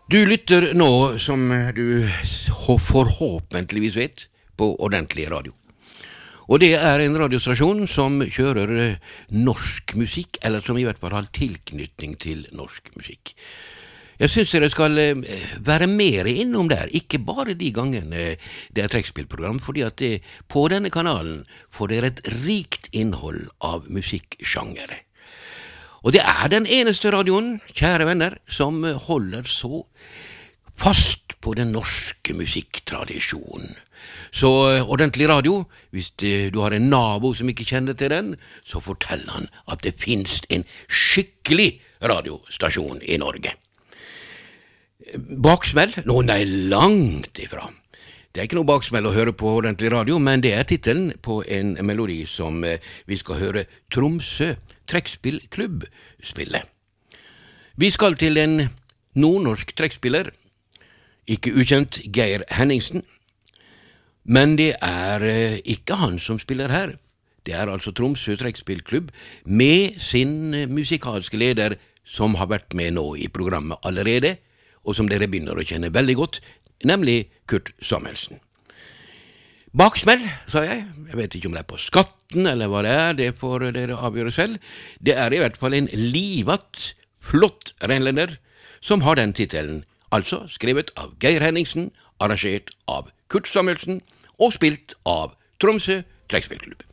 Du lytter nå, som du forhåpentligvis vet, på ordentlig radio. Og det er en radiostasjon som kjører norsk musikk, eller som i hvert fall har tilknytning til norsk musikk. Jeg synes dere skal være mer innom der, ikke bare de gangene det er trekkspillprogram, fordi at på denne kanalen får dere et rikt innhold av musikksjangere. Og det er den eneste radioen, kjære venner, som holder så fast på den norske musikktradisjonen. Så ordentlig radio, hvis du har en nabo som ikke kjenner til den, så fortell han at det finnes en skikkelig radiostasjon i Norge. Baksmell? Nå, nei, langt ifra. Det er ikke noe baksmell å høre på ordentlig radio, men det er titelen på en melodi som vi skal høre Tromsø trekkspillklubb spille. Vi skal til en nordnorsk trekkspiller, ikke ukjent Geir Henningsen, men det er ikke han som spiller her. Det er altså Tromsø trekkspillklubb med sin musikalske leder som har vært med nå i programmet allerede, og som dere begynner å kjenne veldig godt, nemlig Kurt Samuelsen. Baksmell, sa jeg. Jeg vet ikke om det er på skatten, eller hva det får dere avgjøre selv. Det er i hvert fall en livat, flott renlender, som har den titelen, altså skrevet av Geir Henningsen, arrangert av Kurt Samuelsen, og spilt av Tromsø trekkspillklubb.